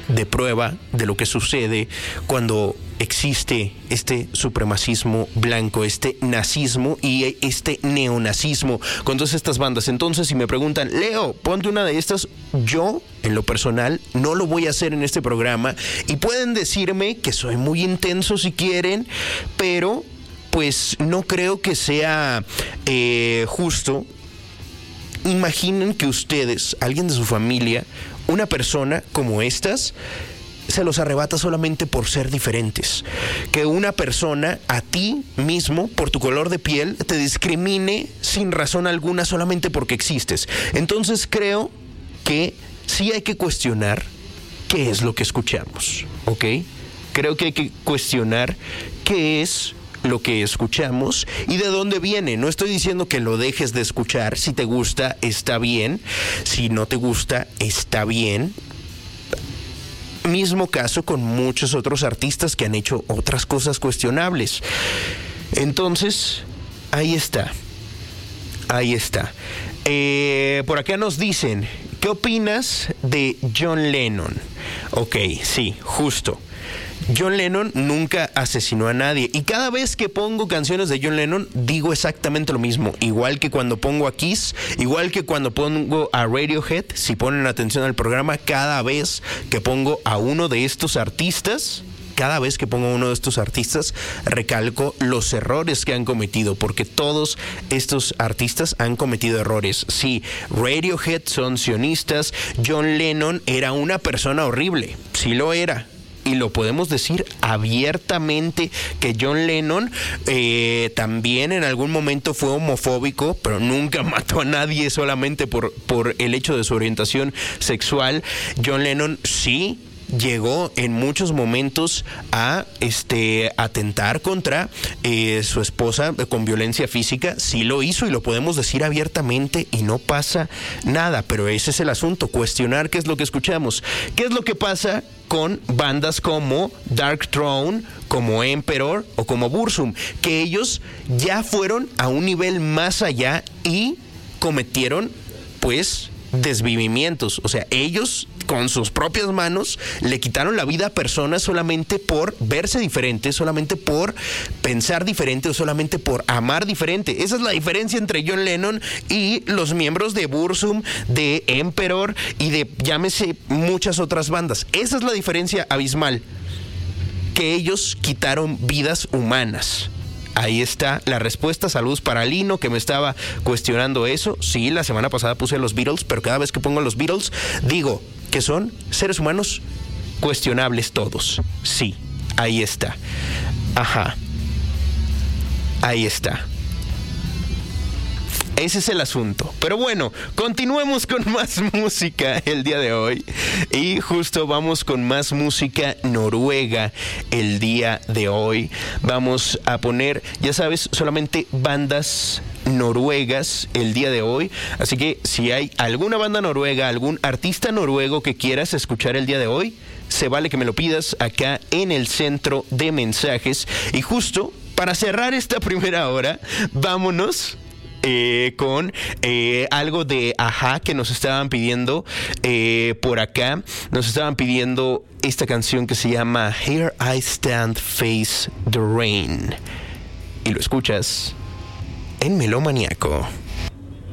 de prueba de lo que sucede cuando existe este supremacismo blanco, este nazismo y este neonazismo con todas estas bandas. Entonces, si me preguntan, Leo, ponte una de estas, yo, en lo personal, no lo voy a hacer en este programa, y pueden decirme que soy muy intenso si quieren, pero pues no creo que sea justo. Imaginen que ustedes, alguien de su familia, una persona como estas, se los arrebata solamente por ser diferentes. Que una persona a ti mismo, por tu color de piel, te discrimine sin razón alguna solamente porque existes. Entonces creo que sí hay que cuestionar qué es lo que escuchamos, ¿ok? Creo que hay que cuestionar qué es lo que escuchamos y de dónde viene. No estoy diciendo que lo dejes de escuchar. Si te gusta, está bien. Si no te gusta, está bien. Mismo caso con muchos otros artistas que han hecho otras cosas cuestionables. Entonces, ahí está. Ahí está. Por acá nos dicen, ¿qué opinas de John Lennon? Ok, sí, justo. John Lennon nunca asesinó a nadie. Y cada vez que pongo canciones de John Lennon, digo exactamente lo mismo. Igual que cuando pongo a Kiss, igual que cuando pongo a Radiohead. Si ponen atención al programa, cada vez que pongo a uno de estos artistas, recalco los errores que han cometido, porque todos estos artistas han cometido errores. Sí, Radiohead son sionistas. John Lennon era una persona horrible. Sí lo era. Y lo podemos decir abiertamente, que John Lennon también en algún momento fue homofóbico, pero nunca mató a nadie solamente por el hecho de su orientación sexual. John Lennon sí llegó en muchos momentos a atentar contra su esposa con violencia física. Sí lo hizo y lo podemos decir abiertamente y no pasa nada, pero ese es el asunto, cuestionar qué es lo que escuchamos. ¿Qué es lo que pasa con bandas como Dark Throne, como Emperor o como Burzum? Que ellos ya fueron a un nivel más allá y cometieron pues desvivimientos. O sea, ellos con sus propias manos le quitaron la vida a personas solamente por verse diferente, solamente por pensar diferente o solamente por amar diferente. Esa es la diferencia entre John Lennon y los miembros de Burzum, de Emperor y de, llámese, muchas otras bandas. Esa es la diferencia abismal, que ellos quitaron vidas humanas. Ahí está la respuesta. Saludos para Lino, que me estaba cuestionando eso. Sí, la semana pasada puse a los Beatles, pero cada vez que pongo a los Beatles digo que son seres humanos cuestionables todos. Sí, ahí está. Ajá. Ahí está. Ese es el asunto. Pero bueno, continuemos con más música el día de hoy. Y justo vamos con más música noruega el día de hoy. Vamos a poner, ya sabes, solamente bandas noruegas el día de hoy. Así que si hay alguna banda noruega, algún artista noruego que quieras escuchar el día de hoy, se vale que me lo pidas acá en el centro de mensajes. Y justo para cerrar esta primera hora, vámonos con algo de Ajá que nos estaban pidiendo por acá. Nos estaban pidiendo esta canción que se llama Here I Stand Face the Rain. Y lo escuchas en Melómaniaco.